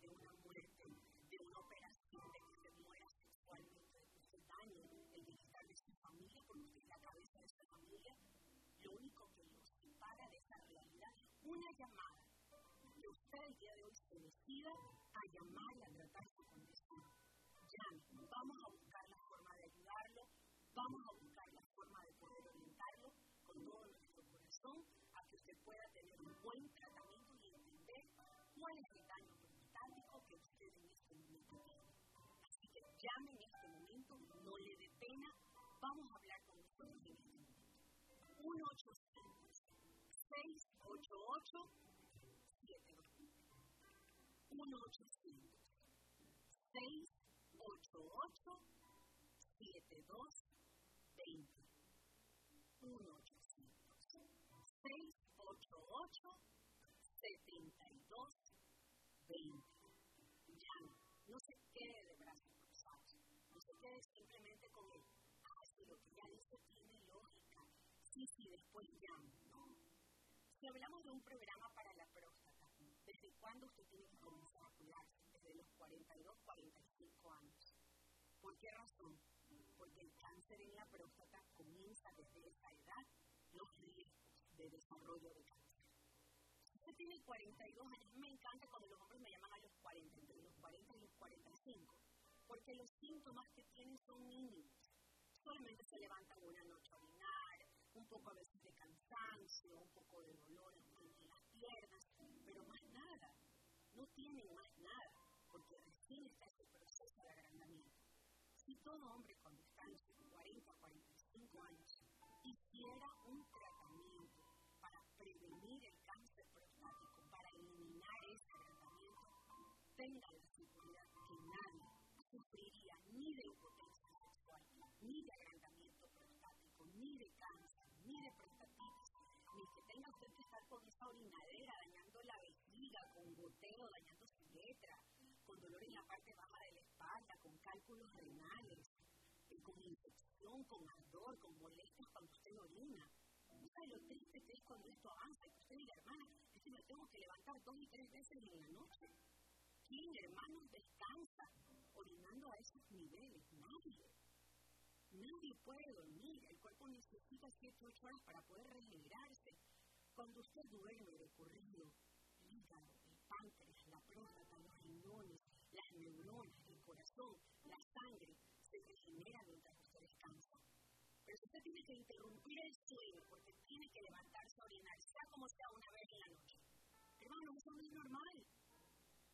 de una muerte, de una operación, de que se muera sexualmente, de que se dañe el bienestar de su familia, porque usted es la cabeza de su familia. Lo único que lo separa de esa realidad, una llamada, que usted el día de hoy se decida a llamar y a tratar su condición. Llame, vamos a buscar la forma de ayudarlo, vamos a buscar la forma de poder orientarlo con todo nuestro corazón a que usted pueda tener un buen tratamiento y entender cuál es el daño prostático que usted en este momento tiene. Así que llame en este momento, no le dé pena, vamos a hablar con nosotros en este momento. 1-800-688-7220. 1-800-688-7220. 1-800-688-7220. Llame, no se quede de brazos cruzados, no se quede simplemente con el, si lo que ya dice tiene lógica, sí, después llame, no. Si hablamos de un programa para la próstata, ¿desde cuándo usted tiene que comenzar a cuidarse? Desde los 42, 45 años. ¿Por qué razón? Porque el cáncer en la próstata comienza desde esa edad, los riesgos de desarrollo de cáncer. Si usted tiene 42 años, me encanta cuando los hombres me llaman a los 40, entre los 40 y los 45, porque los síntomas que tienen son mínimos. Solamente se levantan una noche a orinar, un poco a veces de cansancio, un poco de dolor en las piernas, pero más nada, no tienen más nada, porque recién está ese proceso de agrandamiento. Si todo hombre cuando está en sus 40, 45 años hiciera un tratamiento para prevenir el cáncer prostático, para eliminar ese agrandamiento, tenga la seguridad que nadie sufriría ni de impotencia sexual, ni de agrandamiento prostático, ni de cáncer, ni de prostatitis, ni que tenga usted que estar con esa orinadera dañando la vejiga, con goteo, dañando su letra, con dolor en la parte baja de la espalda, con cálculos renales, con infección, con ardor, con molestias cuando usted orina. ¿No sabe lo triste que es cuando esto avanza? Que usted diga, hermana, es que me tengo que levantar 2 y 3 veces en la noche. ¿Quién, hermanos, descansa orinando a esos niveles? Nadie puede dormir. El cuerpo necesita 7 u 8 horas para poder regenerarse. Cuando usted duerme de corrido, el hígado, el páncreas, la próstata, los riñones, las neuronas, el corazón, la sangre, se regeneran mientras usted descansa. Pero si usted tiene que interrumpir el sueño porque tiene que levantarse a orinar, sea como sea una